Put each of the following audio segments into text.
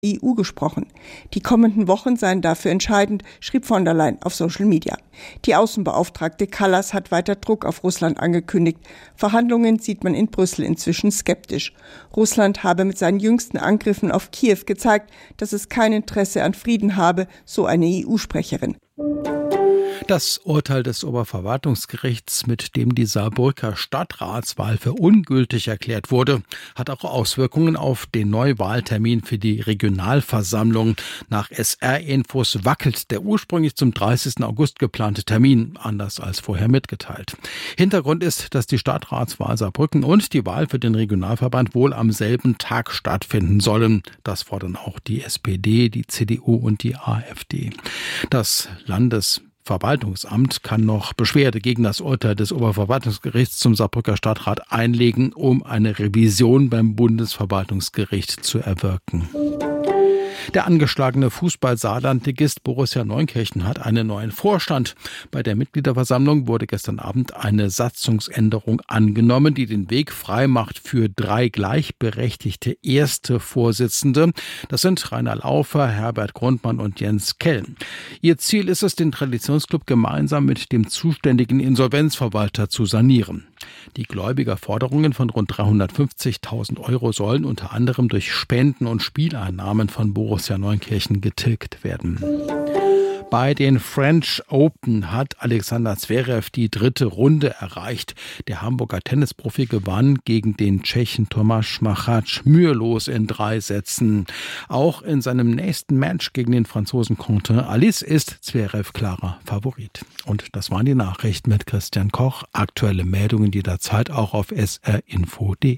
EU gesprochen. Die kommenden Wochen seien dafür entscheidend, schrieb von der Leyen auf Social Media. Die Außenbeauftragte Kallas hat weiter Druck auf Russland angekündigt. Verhandlungen sieht man in Brüssel inzwischen skeptisch. Russland habe mit seinen jüngsten Angriffen auf Kiew gezeigt, dass es kein Interesse an Frieden habe, so eine EU-Sprecherin. Das Urteil des Oberverwaltungsgerichts, mit dem die Saarbrücker Stadtratswahl für ungültig erklärt wurde, hat auch Auswirkungen auf den Neuwahltermin für die Regionalversammlung. Nach SR-Infos wackelt der ursprünglich zum 30. August geplante Termin, anders als vorher mitgeteilt. Hintergrund ist, dass die Stadtratswahl Saarbrücken und die Wahl für den Regionalverband wohl am selben Tag stattfinden sollen. Das fordern auch die SPD, die CDU und die AfD. Das Landesverwaltungsamt kann noch Beschwerde gegen das Urteil des Oberverwaltungsgerichts zum Saarbrücker Stadtrat einlegen, um eine Revision beim Bundesverwaltungsgericht zu erwirken. Der angeschlagene Fußball-Saarlandligist Borussia Neunkirchen hat einen neuen Vorstand. Bei der Mitgliederversammlung wurde gestern Abend eine Satzungsänderung angenommen, die den Weg frei macht für 3 gleichberechtigte erste Vorsitzende. Das sind Rainer Laufer, Herbert Grundmann und Jens Kell. Ihr Ziel ist es, den Traditionsclub gemeinsam mit dem zuständigen Insolvenzverwalter zu sanieren. Die Gläubigerforderungen von rund 350.000 € sollen unter anderem durch Spenden und Spieleinnahmen von Borussia Neunkirchen getilgt werden. Bei den French Open hat Alexander Zverev die 3. Runde erreicht. Der Hamburger Tennisprofi gewann gegen den Tschechen Tomáš Machač mühelos in 3 Sätzen. Auch in seinem nächsten Match gegen den Franzosen Quentin Alice ist Zverev klarer Favorit. Und das waren die Nachrichten mit Christian Koch. Aktuelle Meldungen jederzeit auch auf srinfo.de.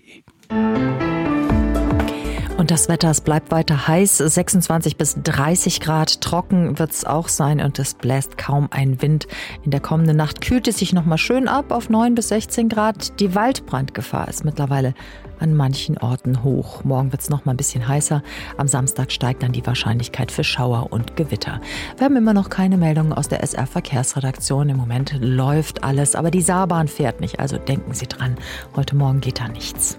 Und das Wetter, es bleibt weiter heiß, 26 bis 30 Grad, trocken wird es auch sein und es bläst kaum ein Wind. In der kommenden Nacht kühlt es sich nochmal schön ab auf 9 bis 16 Grad. Die Waldbrandgefahr ist mittlerweile an manchen Orten hoch. Morgen wird es nochmal ein bisschen heißer. Am Samstag steigt dann die Wahrscheinlichkeit für Schauer und Gewitter. Wir haben immer noch keine Meldungen aus der SR-Verkehrsredaktion. Im Moment läuft alles, aber die Saarbahn fährt nicht, also denken Sie dran, heute Morgen geht da nichts.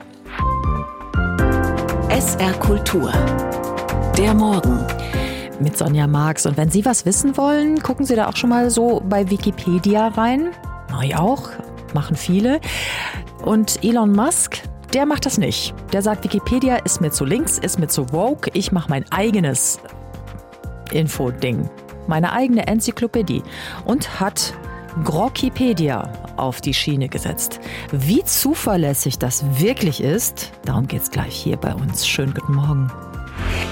SR Kultur. Der Morgen. Mit Sonja Marx. Und wenn Sie was wissen wollen, gucken Sie da auch schon mal so bei Wikipedia rein. Mache ich auch, machen viele. Und Elon Musk, der macht das nicht. Der sagt, Wikipedia ist mir zu links, ist mir zu woke. Ich mache mein eigenes Infoding, meine eigene Enzyklopädie. Und hat Grokkipedia auf die Schiene gesetzt. Wie zuverlässig das wirklich ist, darum geht's gleich hier bei uns. Schönen guten Morgen.